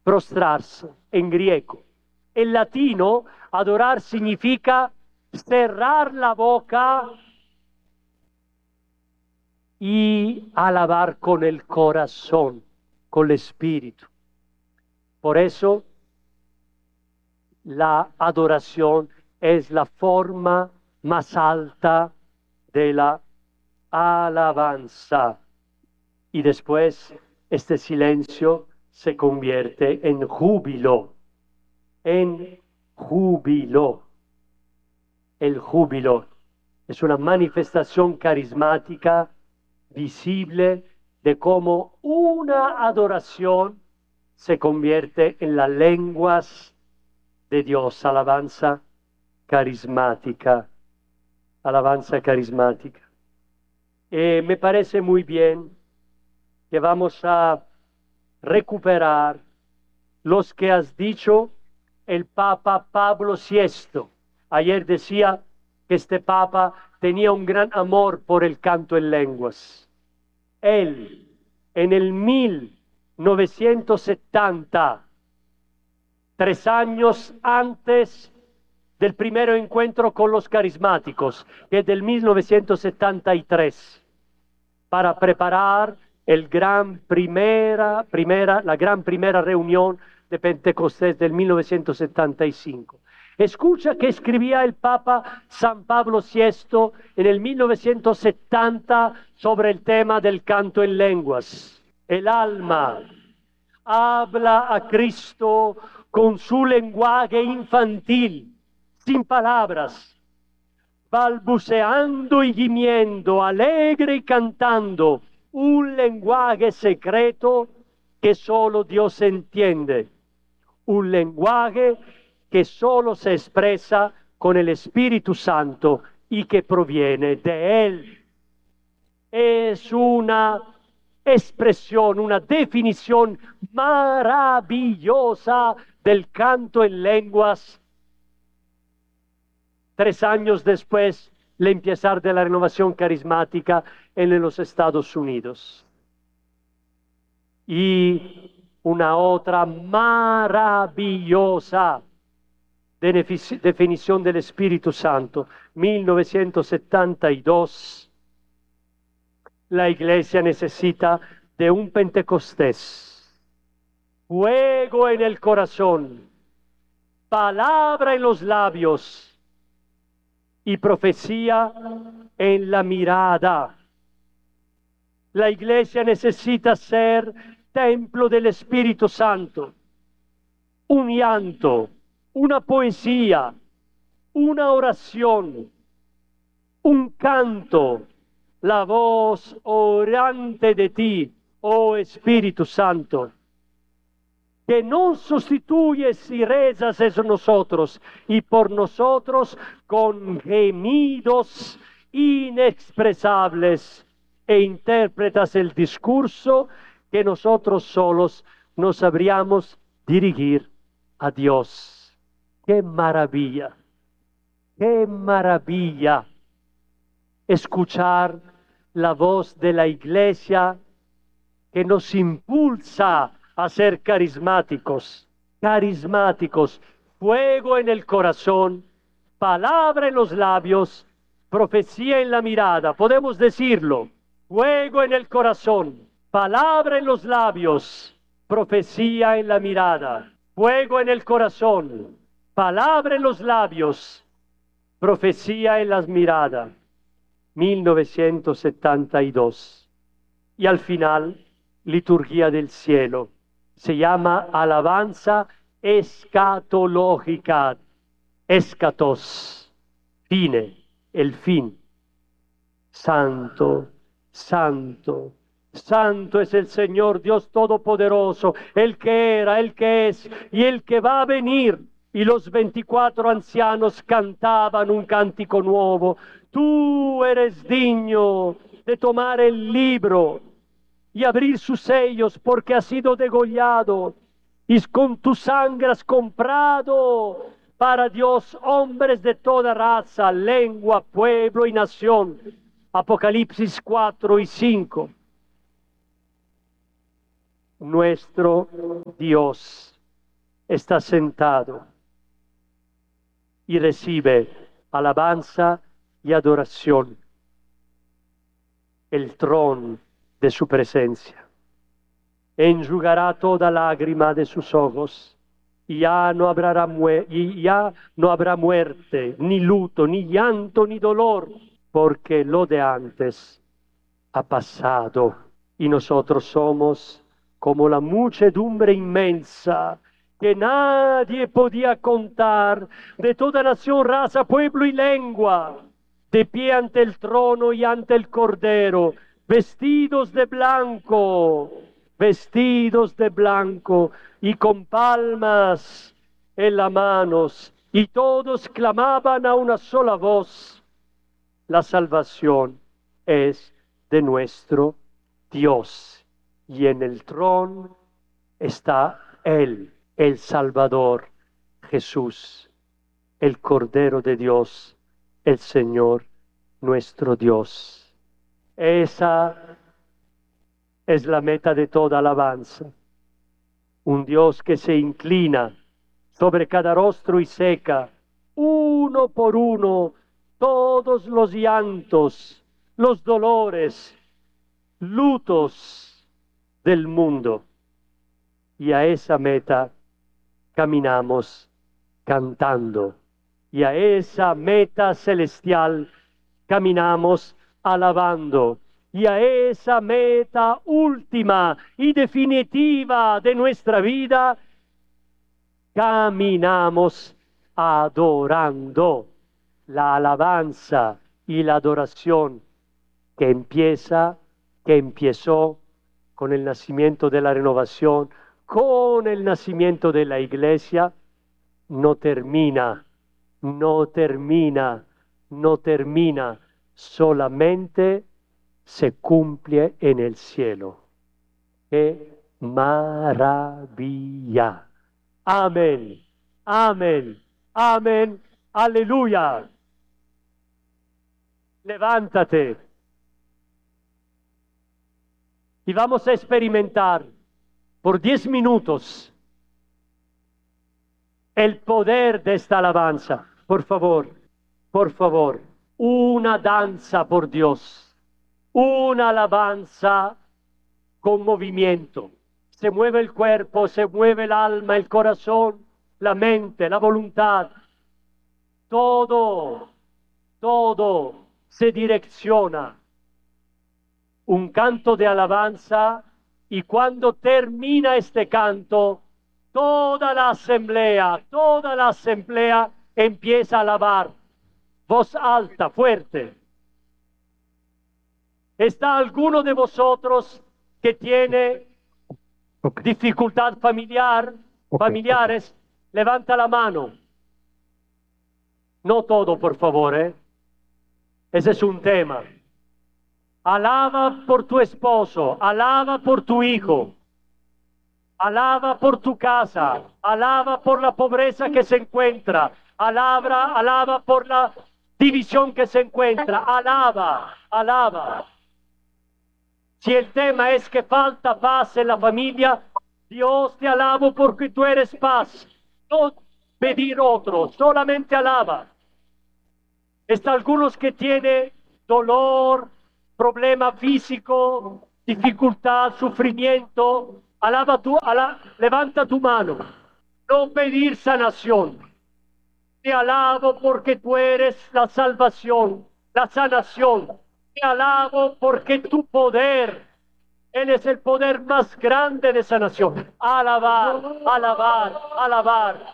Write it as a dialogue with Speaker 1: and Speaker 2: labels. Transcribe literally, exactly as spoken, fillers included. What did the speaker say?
Speaker 1: prostrarse en griego. En latino, adorar significa cerrar la boca y alabar con el corazón, con el espíritu. Por eso, la adoración es la forma más alta de la alabanza. Y después este silencio se convierte en júbilo, en júbilo. El júbilo es una manifestación carismática visible de cómo una adoración se convierte en las lenguas de Dios, alabanza carismática, alabanza carismática. Eh, me parece muy bien que vamos a recuperar los que has dicho el Papa Pablo sexto. Ayer decía que este Papa tenía un gran amor por el canto en lenguas. Él, en el mil novecientos setenta, tres años antes del primer encuentro con los carismáticos, que es del mil novecientos setenta y tres, para preparar el gran primera, primera, la gran primera reunión de Pentecostés del mil novecientos setenta y cinco. Escucha que escribía el Papa San Pablo sexto en el mil novecientos setenta sobre el tema del canto en lenguas. El alma habla a Cristo con su lenguaje infantil, sin palabras, balbuceando y gimiendo, alegre y cantando, un lenguaje secreto que solo Dios entiende, un lenguaje que solo se expresa con el Espíritu Santo y que proviene de Él. Es una expresión, una definición maravillosa del canto en lenguas. Tres años después, el empezar de la renovación carismática en los Estados Unidos. Y una otra maravillosa definición del Espíritu Santo, mil novecientos setenta y dos. La Iglesia necesita de un Pentecostés, fuego en el corazón, palabra en los labios y profecía en la mirada. La Iglesia necesita ser templo del Espíritu Santo, un llanto, una poesía, una oración, un canto, la voz orante de ti, oh Espíritu Santo, que no sustituyes y rezas en nosotros y por nosotros con gemidos inexpresables e interpretas el discurso que nosotros solos no sabríamos dirigir a Dios. ¡Qué maravilla! ¡Qué maravilla! Escuchar la voz de la Iglesia que nos impulsa a ser carismáticos, carismáticos, fuego en el corazón, palabra en los labios, profecía en la mirada. Podemos decirlo, fuego en el corazón, palabra en los labios, profecía en la mirada, fuego en el corazón, palabra en los labios, profecía en las miradas. mil novecientos setenta y dos. Y al final, liturgia del cielo. Se llama alabanza escatológica. Escatos, fine, el fin. Santo, santo, santo es el Señor Dios Todopoderoso, el que era, el que es y el que va a venir. Y los veinticuatro ancianos cantaban un cántico nuevo. Tú eres digno de tomar el libro y abrir sus sellos, porque has sido degollado y con tu sangre has comprado para Dios hombres de toda raza, lengua, pueblo y nación. Apocalipsis cuatro y cinco. Nuestro Dios está sentado y recibe alabanza y adoración, el trono de su presencia. Enjugará toda lágrima de sus ojos, y ya no habrá, mu- y ya no habrá muerte, ni luto, ni llanto, ni dolor, porque lo de antes ha pasado. Y nosotros somos como la muchedumbre inmensa que nadie podía contar, de toda nación, raza, pueblo y lengua, de pie ante el trono y ante el Cordero, vestidos de blanco, vestidos de blanco y con palmas en las manos, y todos clamaban a una sola voz: la salvación es de nuestro Dios, y en el trono está Él, el Salvador, Jesús, el Cordero de Dios, el Señor nuestro Dios. Esa es la meta de toda alabanza. Un Dios que se inclina sobre cada rostro y seca, uno por uno, todos los llantos, los dolores, lutos del mundo. Y a esa meta caminamos cantando. Y a esa meta celestial caminamos alabando. Y a esa meta última y definitiva de nuestra vida caminamos adorando. La alabanza y la adoración que empieza, que empezó con el nacimiento de la renovación, con el nacimiento de la iglesia, no termina, no termina, no termina, solamente se cumple en el cielo. ¡Qué maravilla! Amén, amén, amén, aleluya. Levántate y vamos a experimentar por diez minutos el poder de esta alabanza. Por favor, por favor, una danza por Dios, una alabanza con movimiento. Se mueve el cuerpo, se mueve el alma, el corazón, la mente, la voluntad. Todo, todo se direcciona. Un canto de alabanza, y cuando termina este canto, toda la asamblea, toda la asamblea empieza a alabar. Voz alta, fuerte. ¿Está alguno de vosotros que tiene okay. dificultad familiar, okay. familiares? Levanta la mano. No todo, por favor, ¿eh? Ese es un tema. Alaba por tu esposo, alaba por tu hijo, alaba por tu casa, alaba por la pobreza que se encuentra, alaba, alaba por la división que se encuentra, alaba, alaba. Si el tema es que falta paz en la familia, Dios te alabo porque tú eres paz. No pedir otro, solamente alaba. Está algunos que tienen dolor, problema físico, dificultad, sufrimiento. Alaba tu, ala, levanta tu mano. No pedir sanación. Te alabo porque tú eres la salvación, la sanación. Te alabo porque tu poder, Él es el poder más grande de sanación. Alabar, alabar, alabar.